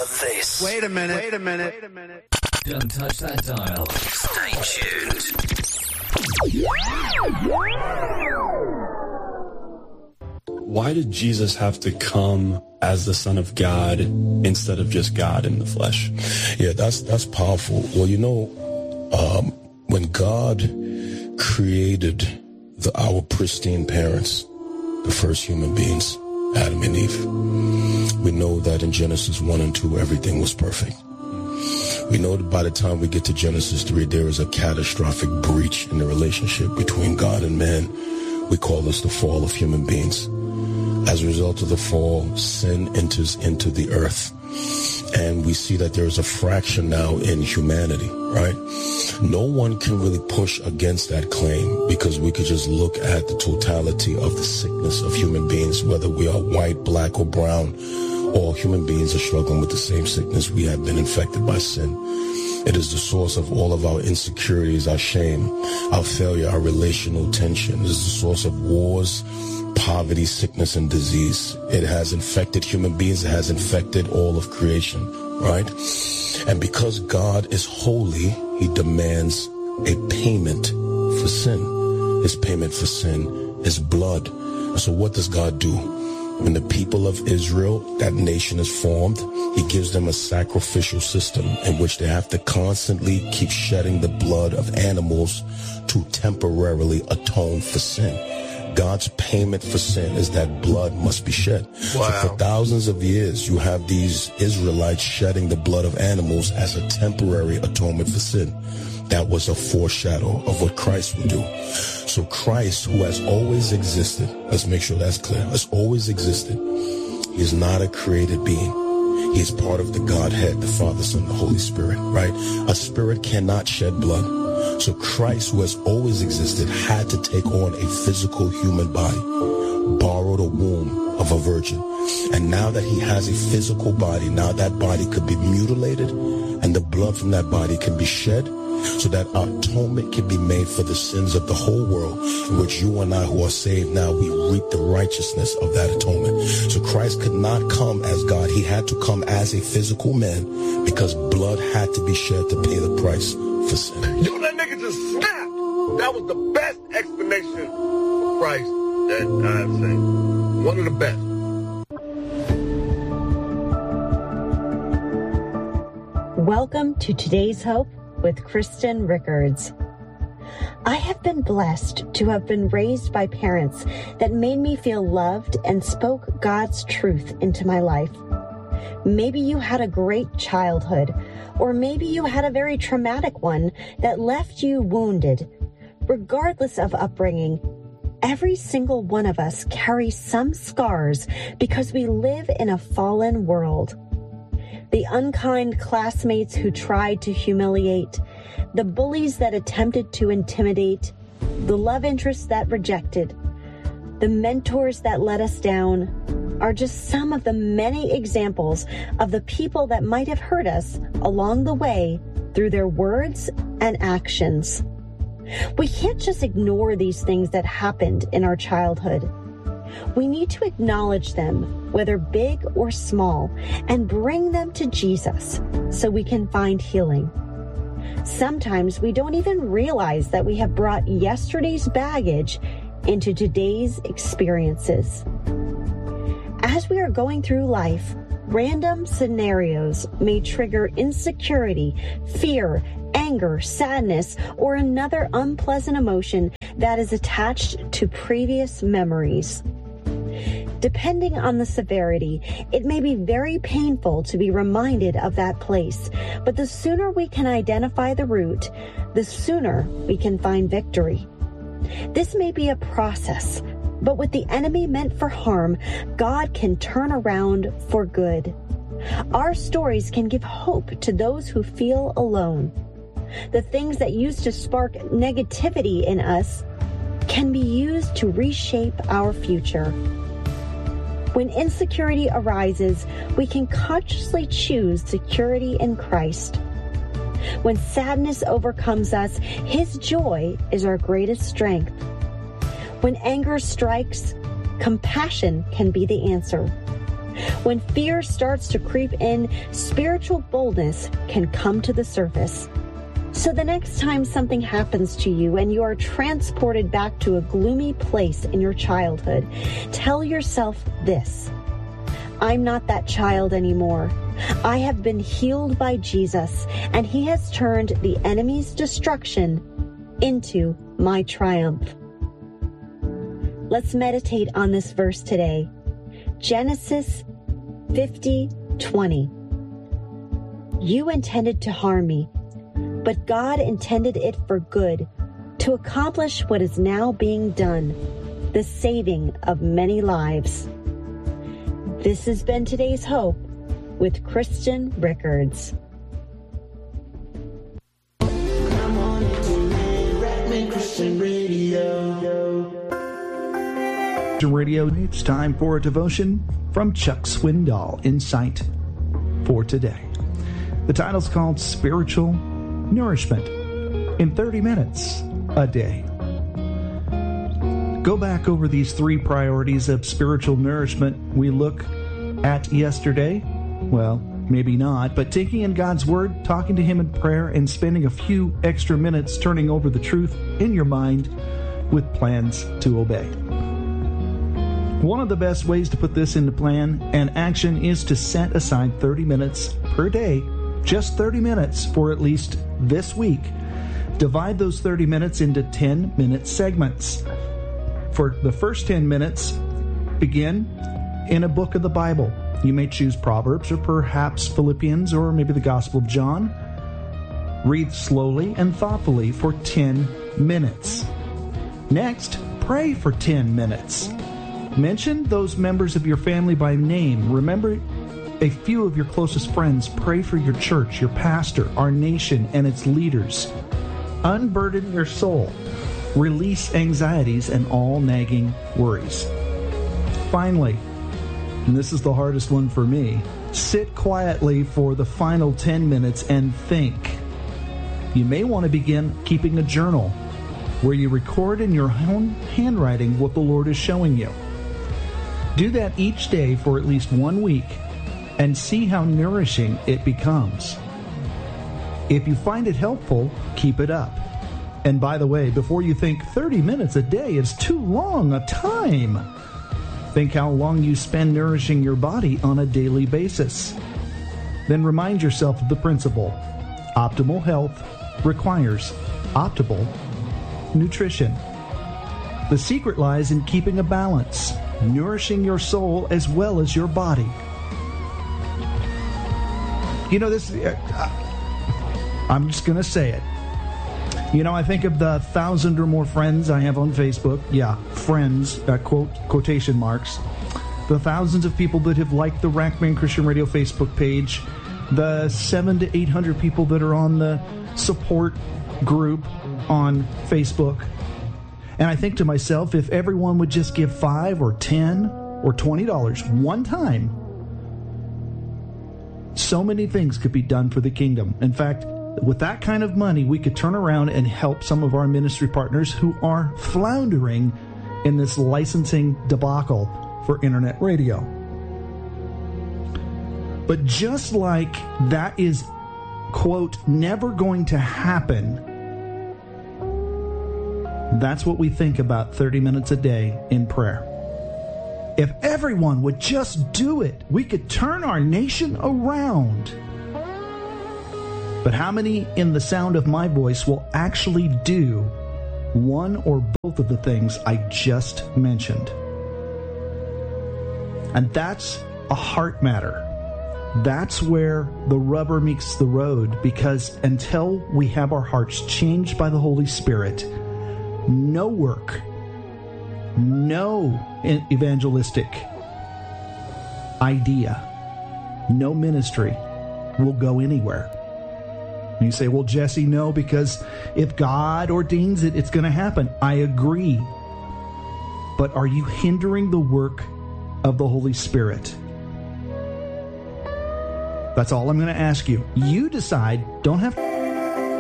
Hear this. Wait a minute. Don't touch that dial. Stay tuned. Why did Jesus have to come as the Son of God instead of just God in the flesh? Yeah, that's powerful. Well, when God created our pristine parents, the first human beings, Adam and Eve, we know that in Genesis 1 and 2, everything was perfect. We know that by the time we get to Genesis 3, there is a catastrophic breach in the relationship between God and man. We call this the fall of human beings. As a result of the fall, sin enters into the earth. And we see that there is a fraction now in humanity, right? No one can really push against that claim because we could just look at the totality of the sickness of human beings, whether we are white, black, or brown. All human beings are struggling with the same sickness. We have been infected by sin. It is the source of all of our insecurities, our shame, our failure, our relational tension. It is the source of wars, poverty, sickness, and disease. It has infected human beings. It has infected all of creation, right? And because God is holy, he demands a payment for sin. His payment for sin is blood. So what does God do? When the people of Israel, that nation is formed, he gives them a sacrificial system in which they have to constantly keep shedding the blood of animals to temporarily atone for sin. God's payment for sin is that blood must be shed. Wow. So for thousands of years, you have these Israelites shedding the blood of animals as a temporary atonement for sin. That was a foreshadow of what Christ would do. So Christ, who has always existed, let's make sure that's clear, has always existed. He is not a created being. He is part of the Godhead, the Father, Son, the Holy Spirit, right? A spirit cannot shed blood. So Christ, who has always existed, had to take on a physical human body, borrowed a womb of a virgin. And now that he has a physical body, now that body could be mutilated and the blood from that body can be shed so that atonement can be made for the sins of the whole world, in which you and I who are saved now, we reap the righteousness of that atonement. So Christ could not come as God. He had to come as a physical man because blood had to be shed to pay the price for sin. Yo, that nigga just snapped. That was the best explanation of Christ that I've seen. One of the best. Welcome to Today's Hope with Kristen Rickards. I have been blessed to have been raised by parents that made me feel loved and spoke God's truth into my life. Maybe you had a great childhood, or maybe you had a very traumatic one that left you wounded. Regardless of upbringing, every single one of us carries some scars because we live in a fallen world. The unkind classmates who tried to humiliate, the bullies that attempted to intimidate, the love interests that rejected, the mentors that let us down are just some of the many examples of the people that might have hurt us along the way through their words and actions. We can't just ignore these things that happened in our childhood. We need to acknowledge them, whether big or small, and bring them to Jesus so we can find healing. Sometimes we don't even realize that we have brought yesterday's baggage into today's experiences. As we are going through life, random scenarios may trigger insecurity, fear, anger, sadness, or another unpleasant emotion that is attached to previous memories. Depending on the severity, it may be very painful to be reminded of that place, but the sooner we can identify the root, the sooner we can find victory. This may be a process, but what the enemy meant for harm, God can turn around for good. Our stories can give hope to those who feel alone. The things that used to spark negativity in us can be used to reshape our future. When insecurity arises, we can consciously choose security in Christ. When sadness overcomes us, His joy is our greatest strength. When anger strikes, compassion can be the answer. When fear starts to creep in, spiritual boldness can come to the surface. So the next time something happens to you and you are transported back to a gloomy place in your childhood, tell yourself this: I'm not that child anymore. I have been healed by Jesus, and he has turned the enemy's destruction into my triumph. Let's meditate on this verse today. Genesis 50:20. You intended to harm me, but God intended it for good, to accomplish what is now being done, the saving of many lives. This has been Today's Hope with Kristen Rickards. Radio. It's time for a devotion from Chuck Swindoll, Insight for Today. The title's called Spiritual Nourishment in 30 Minutes a Day. Go back over these 3 priorities of spiritual nourishment we look at yesterday. Well, maybe not, but taking in God's Word, talking to Him in prayer, and spending a few extra minutes turning over the truth in your mind with plans to obey. One of the best ways to put this into plan and action is to set aside 30 minutes per day, just 30 minutes for at least this week. Divide those 30 minutes into 10-minute segments. For the first 10 minutes, begin in a book of the Bible. You may choose Proverbs or perhaps Philippians or maybe the Gospel of John. Read slowly and thoughtfully for 10 minutes. Next, pray for 10 minutes. Mention those members of your family by name. Remember a few of your closest friends. Pray for your church, your pastor, our nation, and its leaders. Unburden your soul. Release anxieties and all nagging worries. Finally, and this is the hardest one for me, sit quietly for the final 10 minutes and think. You may want to begin keeping a journal where you record in your own handwriting what the Lord is showing you. Do that each day for at least 1 week and see how nourishing it becomes. If you find it helpful, keep it up. And by the way, before you think 30 minutes a day is too long a time, think how long you spend nourishing your body on a daily basis. Then remind yourself of the principle: optimal health requires optimal nutrition. The secret lies in keeping a balance, nourishing your soul as well as your body. You know, this, I'm just going to say it. You know, I think of the 1,000 or more friends I have on Facebook. Yeah, friends, quotation marks. The thousands of people that have liked the Rackman Christian Radio Facebook page. The 700 to 800 people that are on the support group on Facebook. And I think to myself, if everyone would just give $5 or $10 or $20 one time, so many things could be done for the kingdom. In fact, with that kind of money, we could turn around and help some of our ministry partners who are floundering in this licensing debacle for internet radio. But just like that is, quote, never going to happen, that's what we think about 30 minutes a day in prayer. If everyone would just do it, we could turn our nation around. But how many in the sound of my voice will actually do one or both of the things I just mentioned? And that's a heart matter. That's where the rubber meets the road, because until we have our hearts changed by the Holy Spirit, no work, no evangelistic idea, no ministry will go anywhere. And you say, well, Jesse, no, because if God ordains it, it's going to happen. I agree. But are you hindering the work of the Holy Spirit? That's all I'm going to ask you. You decide. Don't have to.